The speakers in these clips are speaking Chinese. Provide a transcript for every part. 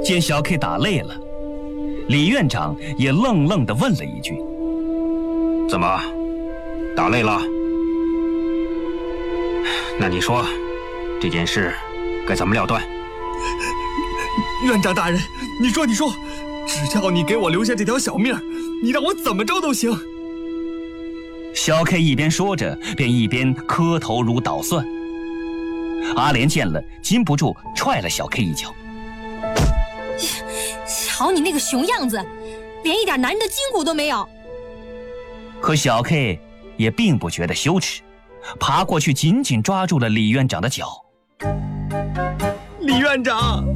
见小 K 打累了，李院长也愣愣地问了一句：“ 怎么，打累了？那你说，这件事该怎么了断？” 院长大人，你说，只要你给我留下这条小命，你让我怎么着都行。 小 K 一边说着，便一边磕头如捣蒜。阿莲见了，禁不住踹了小 K 一脚。 瞧你那个熊样子，连一点男人的筋骨都没有。 可小 K 也并不觉得羞耻，爬过去紧紧抓住了李院长的脚。 李院长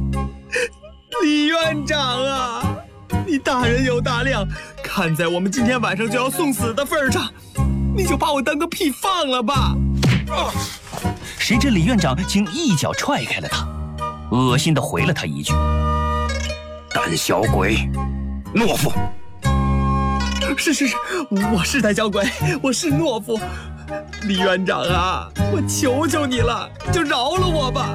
啊，你大人有大量，看在我们今天晚上就要送死的份上，你就把我当个屁放了吧！ 谁知李院长竟一脚踹开了他，恶心地回了他一句：“ 胆小鬼，懦夫！” 是，我是胆小鬼，我是懦夫。李院长啊，我求求你了，就饶了我吧！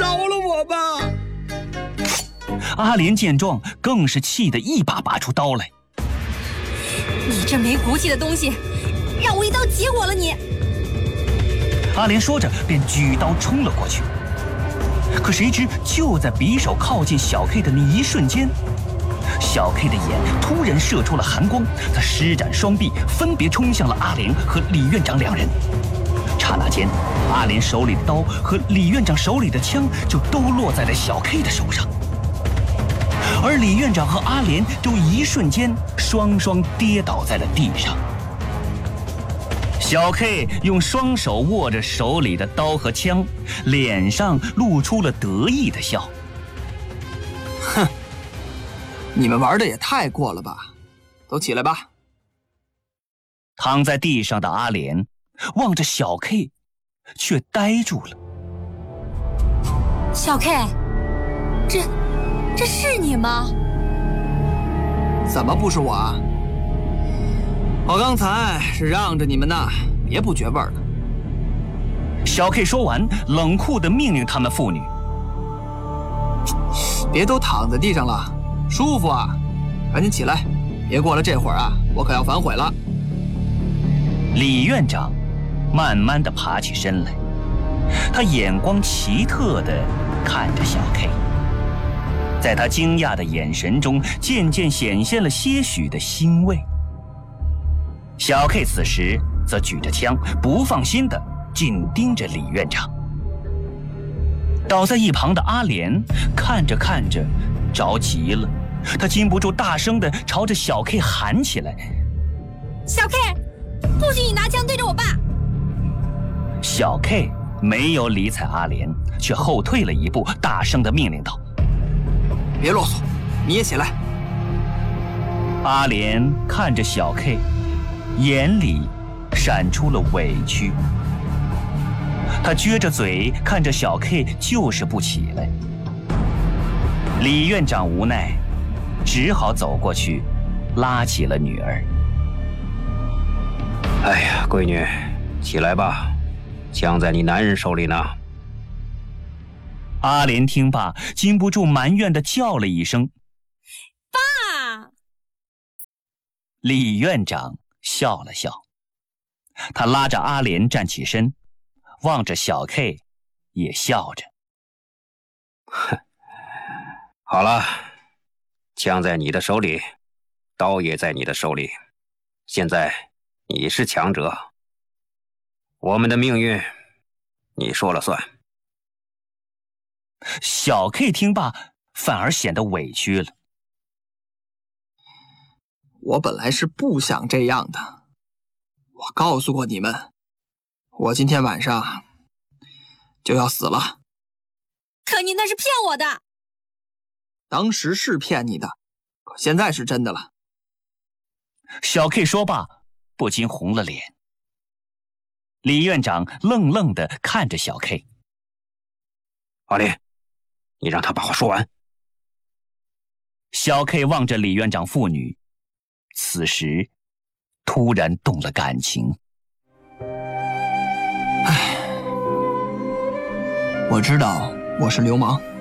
阿莲见状，更是气得一把拔出刀来。 你这没骨气的东西，让我一刀结果了你！ 阿莲说着，便举刀冲了过去。可谁知，就在匕首靠近小 K 的那一瞬间，小 K 的眼突然射出了寒光，他施展双臂，分别冲向了阿莲和李院长两人。刹那间，阿莲手里的刀和李院长手里的枪就都落在了小 K 的手上，而李院长和阿莲就一瞬间双双跌倒在了地上。小 K 用双手握着手里的刀和枪，脸上露出了得意的笑。 哼，你们玩的也太过了吧，都起来吧。 躺在地上的阿莲望着小 K， 却呆住了。 小 K， 这是你吗？ 怎么不是我啊？我刚才是让着你们呢，别不绝味儿了。 小 K 说完，冷酷地命令他们父女：“ 别都躺在地上了，舒服啊！赶紧起来，别过了这会儿啊，我可要反悔了。” 李院长慢慢地爬起身来，他眼光奇特地看着小 K， 在他惊讶的眼神中，渐渐显现了些许的欣慰。小 K 此时则举着枪，不放心地紧盯着李院长。倒在一旁的阿莲看着看着着急了，他禁不住大声地朝着小 K 喊起来：“ 小 K， 不许你拿枪对着我爸！” 小 K 没有理睬阿莲，却后退了一步，大声地命令道：“ 别啰嗦，你也起来。” 阿莲看着小 K， 眼里闪出了委屈。他撅着嘴看着小 K， 就是不起来。李院长无奈，只好走过去，拉起了女儿。 “哎呀，闺女，起来吧，枪在你男人手里呢。” 阿莲听罢，禁不住埋怨地叫了一声：“ 爸！” 李院长笑了笑，他拉着阿莲站起身，望着小 K， 也笑着：“ 好了，枪在你的手里，刀也在你的手里，现在你是强者，我们的命运你说了算。” 小 K 听罢，反而显得委屈了。 我本来是不想这样的，我告诉过你们，我今天晚上就要死了。 可你那是骗我的。 当时是骗你的，可现在是真的了。 小 K 说罢，不禁红了脸。李院长愣愣地看着小 K：“ 阿莲，你让他把话说完。” 小 K 望着李院长父女，此时突然动了感情。 我知道我是流氓，